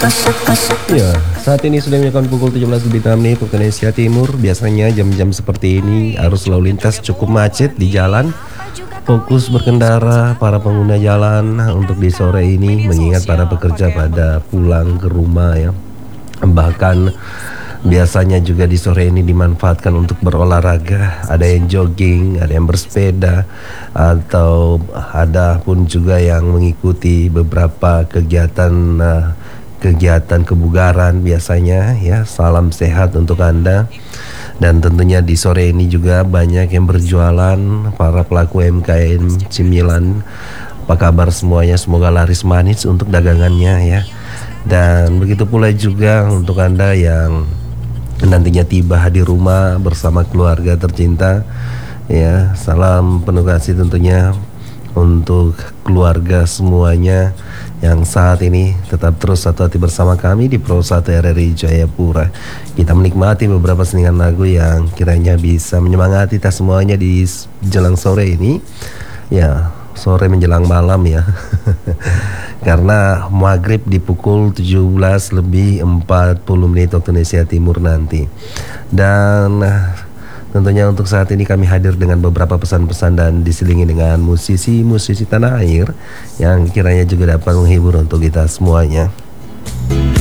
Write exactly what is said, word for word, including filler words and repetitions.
Ya, saat ini sudah menunjukkan pukul tujuh belas lebih enam menit waktu Indonesia Timur. Biasanya jam-jam seperti ini arus lalu lintas cukup macet di jalan. Fokus berkendara para pengguna jalan untuk di sore ini, mengingat para pekerja pada pulang ke rumah ya. Bahkan biasanya juga di sore ini dimanfaatkan untuk berolahraga. Ada yang jogging, ada yang bersepeda, atau ada pun juga yang mengikuti beberapa kegiatan uh, kegiatan kebugaran biasanya ya. Salam sehat untuk Anda. Dan tentunya di sore ini juga banyak yang berjualan, para pelaku U M K M cemilan. Apa kabar semuanya? Semoga laris manis untuk dagangannya ya. Dan begitu pula juga untuk Anda yang nantinya tiba di rumah bersama keluarga tercinta ya. Salam penuh kasih tentunya untuk keluarga semuanya yang saat ini tetap terus satu hati bersama kami di Pro satu R R I Jayapura. Kita menikmati beberapa selingan lagu yang kiranya bisa menyemangati kita semuanya di jelang sore ini ya, sore menjelang malam ya. Karena maghrib di pukul tujuh belas lebih empat puluh menit waktu Indonesia Timur nanti. Dan tentunya untuk saat ini kami hadir dengan beberapa pesan-pesan dan diselingi dengan musisi-musisi tanah air yang kiranya juga dapat menghibur untuk kita semuanya.